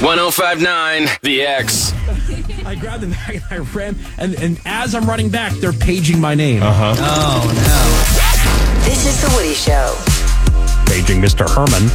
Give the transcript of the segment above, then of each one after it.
105.9 The X. I grabbed the bag and I ran, and as I'm running back, they're paging my name. Oh, no. This is The Woody Show. Paging Mr. Herman.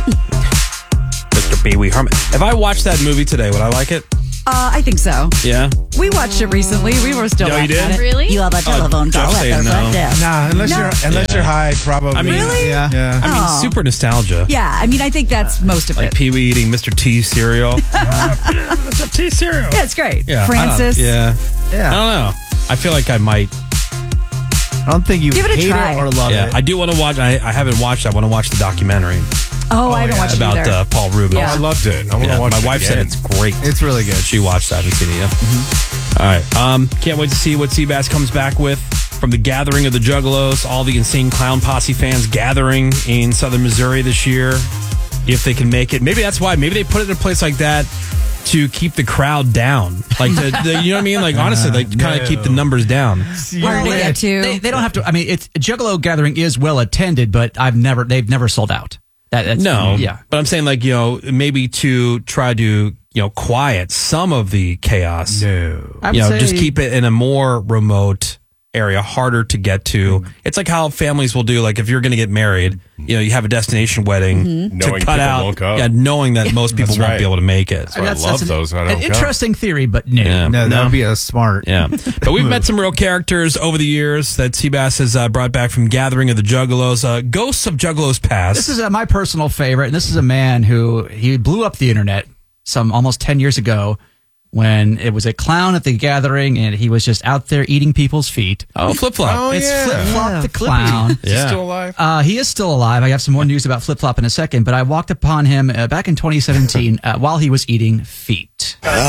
Mr. Pee Wee Herman. If I watched that movie today, would I like it? I think so. Yeah? We watched it recently. We were still Oh, you laughing at did? it. Really? You have a telephone Jeff call at saying the front no. desk. Nah, unless you're high, probably. I mean, Really? Yeah. I mean, super nostalgia. Yeah, I mean, I think that's most of Like it. Pee Wee eating Mr. T cereal. Mr. T cereal. Yeah, it's great. Yeah, Francis. I Yeah. don't know. I feel like I might. I don't think you Give it a hate try. it or love Yeah, it. I do want to watch. I haven't watched. I want to watch the documentary Oh, I haven't watched it about either. Paul Rubens. Yeah. I loved it. I want to watch my it wife again. said it's great. It's really good. She watched. I haven't seen it yet. All right. Can't wait to see what Seabass comes back with from the gathering of the Juggalos. All the Insane Clown Posse fans gathering in Southern Missouri this year. If they can make it, maybe that's why. Maybe they put it in a place like that to keep the crowd down. Like you know what I mean? Like honestly, like kind of keep the numbers down. Hard to get to. They don't have to. I mean, it's Juggalo gathering is well attended, but they've never sold out. That's, No, yeah. But I'm saying like maybe to try to quiet some of the chaos. No. I would say, Just keep it in a more remote area, harder to get to. It's like how families will do. Like if you're going to get married, you have a destination wedding to Knowing cut people out. won't go. Yeah, knowing that most people That's won't right. be able to make it. I love those. I don't an go. interesting theory, but no. Yeah. No, that would be a smart. Yeah, but we've met some real characters over the years that Seabass has brought back from Gathering of the Juggalos, Ghosts of Juggalos Past. This is my personal favorite, and this is a man who he blew up the internet some almost 10 years ago when it was a clown at the gathering, and he was just out there eating people's feet. Flip Flop. Oh, It's yeah. Flip Flop Yeah, the Flippy. clown. Is he still alive? He is still alive. I have some more news about Flip Flop in a second, but I walked upon him back in 2017 while he was eating feet. Oh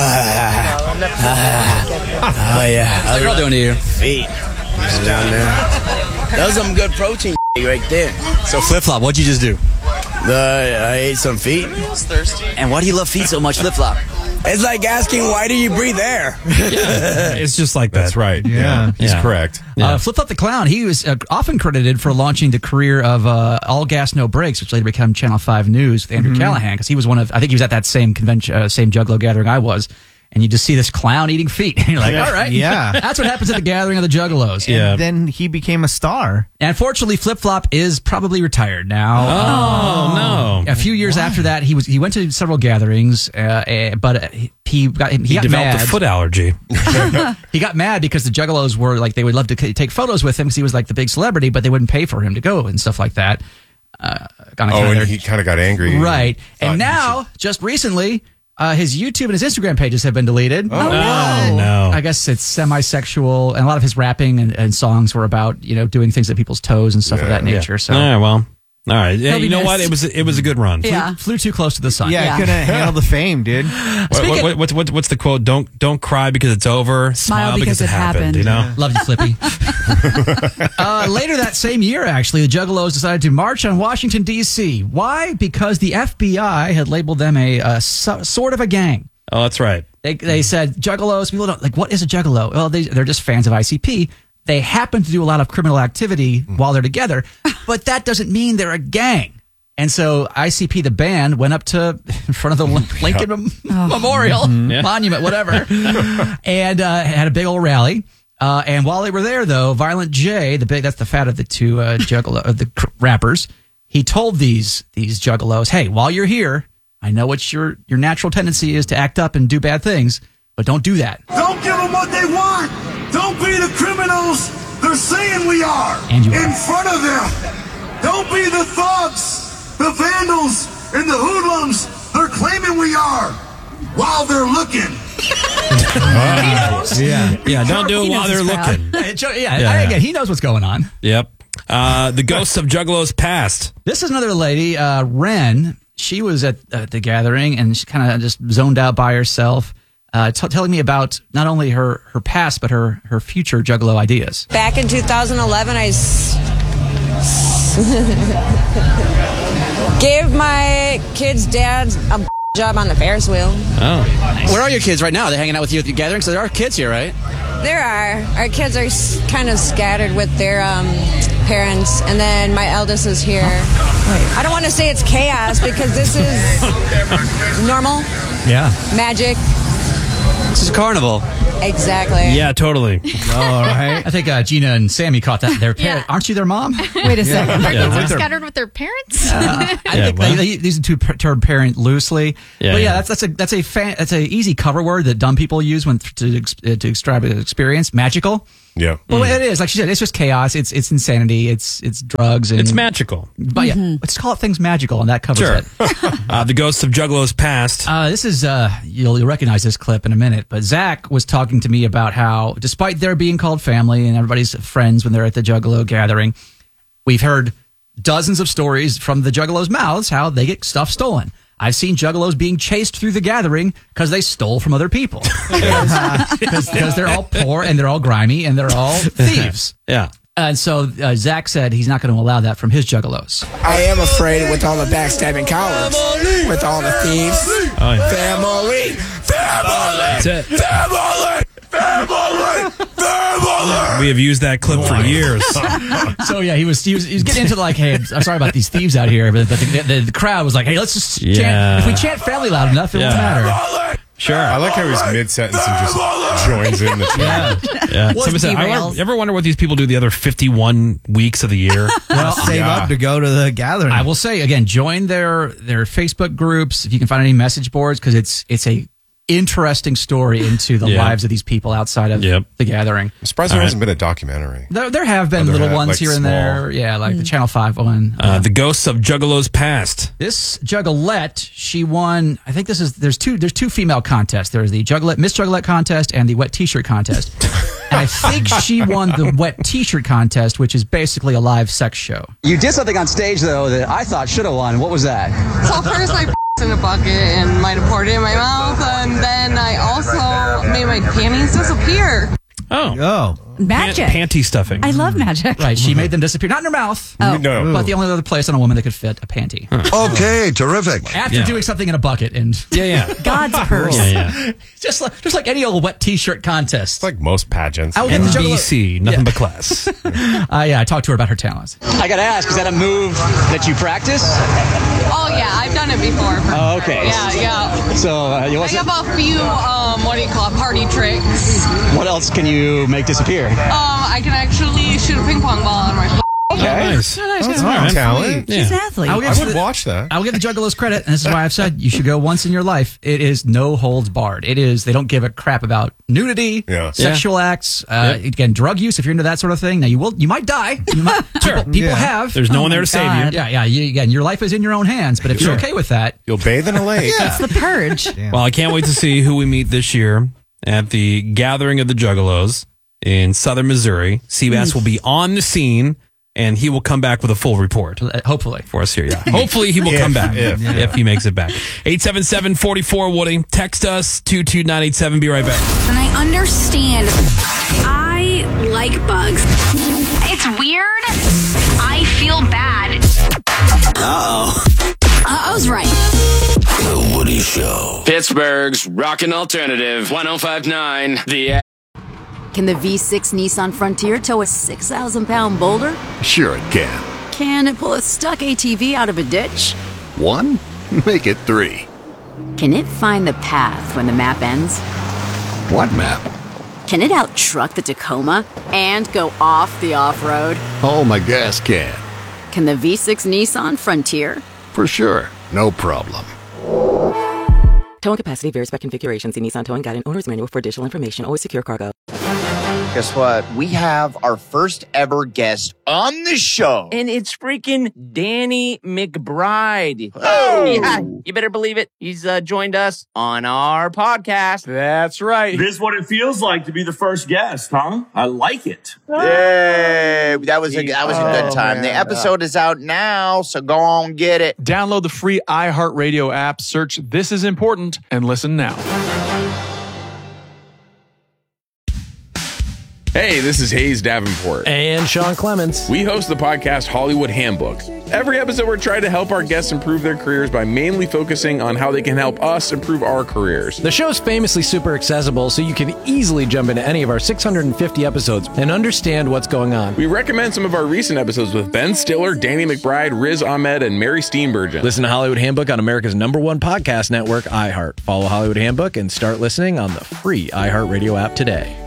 yeah, how's the girl doing here? Feet, just down there. That was some good protein right there. So Flip Flop, what'd you just do? I ate some feet. I was thirsty. And why do you love feet so much, Flip Flop? It's like asking why do you breathe air? It's just like that. That's right. Yeah. He's Yeah. correct. Flip Flop the Clown, he was often credited for launching the career of All Gas No Breaks, which later became Channel 5 News with Andrew Callahan, because he was I think he was at that same convention, same Juggalo gathering I was. And you just see this clown eating feet. And you're like, all right. Yeah. That's what happens at the gathering of the Juggalos. Yeah. And then he became a star. And fortunately, Flip Flop is probably retired now. Oh, no. A few years after that, he went to several gatherings, but he got Developed mad. a foot allergy. He got mad because the Juggalos were like, they would love to take photos with him because he was like the big celebrity, but they wouldn't pay for him to go and stuff like that. And he kind of got angry. Right. Thought And he now, just recently, his YouTube and his Instagram pages have been deleted. Oh, no. I guess it's semi-sexual, and a lot of his rapping and songs were about doing things at people's toes and stuff of that nature. So All right, well. All right. Yeah, He'll be you know what? missed. It was a good run. Yeah. flew too close to the sun. Yeah, Yeah. couldn't handle the fame, dude. What's the quote? Don't cry because it's over. Smile because it happened. You know. Love you, Flippy. Later that same year, actually, the Juggalos decided to march on Washington, D.C. Why? Because the FBI had labeled them a sort of a gang. Oh, that's right. They said Juggalos. People don't like, what is a Juggalo? Well, they're just fans of ICP. They happen to do a lot of criminal activity while they're together, but that doesn't mean they're a gang. And so ICP, the band, went up to in front of the Lincoln Memorial Monument, whatever, and had a big old rally. And while they were there, though, Violent J, that's the fat of the two rappers, he told these Juggalos, hey, while you're here, I know what your natural tendency is to act up and do bad things, but don't do that. Don't give them what they want. Don't be the criminals they're saying we are And you are. in front of them. Don't be the thugs, the vandals, and the hoodlums they're claiming we are while they're looking. Yeah, don't do it He while knows they're his crowd. looking. Again, he knows what's going on. Yep. The Ghosts of Juggalos Past. This is another lady, Ren. She was at the gathering, and she kind of just zoned out by herself, telling me about not only her past, but her future Juggalo ideas. Back in 2011, I gave my kid's dad a job on the Ferris wheel. Oh. Where are your kids right now? Are they hanging out with you at the gathering? So there are kids here, right? There are. Our kids are kind of scattered with their parents, and then my eldest is here. I don't want to say it's chaos because this is normal. Yeah. magic. This is a carnival. Exactly. Yeah, totally. All right. I think Gina and Sammy caught that. Their parent, aren't you their mom? Wait a second. Are Yeah. kids scattered with their parents? I think well. they use the term parent loosely. Yeah, But yeah. that's a easy cover word that dumb people use when to describe an experience. Magical. Yeah. Well, it is, like she said, it's just chaos. It's insanity. It's drugs. And, It's magical. But yeah, let's call it things magical, and that covers Sure. it. The ghosts of Juggalos past. This is you'll recognize this clip in a minute, but Zach was talking to me about how, despite their being called family and everybody's friends when they're at the Juggalo gathering, we've heard dozens of stories from the Juggalos' mouths how they get stuff stolen. I've seen Juggalos being chased through the gathering because they stole from other people. Because they're all poor and they're all grimy and they're all thieves. Yeah. And so Zach said he's not going to allow that from his Juggalos. I am afraid with all the backstabbing cowards, with all the thieves. Oh, yeah. Family! That's it. Family! We have used that clip for years. So yeah, he was getting into like, hey, I'm sorry about these thieves out here, but the crowd was like, hey, let's just chant. If we chant family loud enough, it won't matter. Sure. I like how he's mid-sentence and just joins in the chant. Yeah. Somebody said, ever wonder what these people do the other 51 weeks of the year? Well, save up to go to the gathering. I will say again, join their Facebook groups if you can find any message boards, because it's a interesting story into the lives of these people outside of the gathering. I'm surprised there hasn't been a documentary. There have been little ones like here and there. Yeah, like the Channel 5 one. The Ghosts of Juggalos Past. This Juggalette, she won. I think there's two female contests. There's the Miss Juggalette contest and the wet T-shirt contest. And I think she won the wet T-shirt contest, which is basically a live sex show. You did something on stage, though, that I thought should have won. What was that? So first I in a bucket and might have poured it in my mouth, and then I also made my panties disappear. Oh. Magic. Panty stuffing. I love magic. Right, she made them disappear. Not in her mouth. Oh. No. But the only other place on a woman that could fit a panty. Okay, terrific. After doing something in a bucket. And God's purse. Just like any old wet T-shirt contest. It's like most pageants. NBC, nothing but class. I talked to her about her talents. I got to ask, is that a move that you practice? Oh yeah, I've done it before. Oh, okay. Yeah. So you I have a few, party tricks. What else can you make disappear? I can actually shoot a ping pong ball on my Okay. Nice. That's my talent. She's an athlete. I would watch that. I will give the Juggalos credit, and this is why I've said you should go once in your life. It is no holds barred. They don't give a crap about nudity, sexual acts, again, drug use. If you're into that sort of thing, now you might die. People have. There's no one there to save you. Yeah. Again, your life is in your own hands. But if you're okay with that, you'll bathe in a lake. It's the purge. Well, I can't wait to see who we meet this year at the Gathering of the Juggalos in southern Missouri. Seabass will be on the scene, and he will come back with a full report. Hopefully. For us here, yeah. Hopefully he will come back if he makes it back. 877-44-Woody. Text us, 22987. Be right back. And I understand. I like bugs. It's weird. I feel bad. I was right. The Woody Show. Pittsburgh's rockin' alternative. 105.9 The. Can the V6 Nissan Frontier tow a 6,000-pound boulder? Sure it can. Can it pull a stuck ATV out of a ditch? 1? Make it 3. Can it find the path when the map ends? What map? Can it out-truck the Tacoma and go off the off-road? Oh, my gas can. Can the V6 Nissan Frontier? For sure. No problem. Towing capacity varies by configuration. See Nissan Towing Guide and Owner's Manual for additional information. Always secure cargo. Guess what? We have our first ever guest on the show. And it's freaking Danny McBride. Oh! Yeah, you better believe it. He's joined us on our podcast. That's right. This is what it feels like to be the first guest, huh? I like it. Yay! That was a good time. Man. The episode is out now, so go on get it. Download the free iHeartRadio app, search This Is Important, and listen now. Hey, this is Hayes Davenport. And Sean Clements. We host the podcast Hollywood Handbook. Every episode, we're trying to help our guests improve their careers by mainly focusing on how they can help us improve our careers. The show's famously super accessible, so you can easily jump into any of our 650 episodes and understand what's going on. We recommend some of our recent episodes with Ben Stiller, Danny McBride, Riz Ahmed, and Mary Steenburgen. Listen to Hollywood Handbook on America's #1 podcast network, iHeart. Follow Hollywood Handbook and start listening on the free iHeartRadio app today.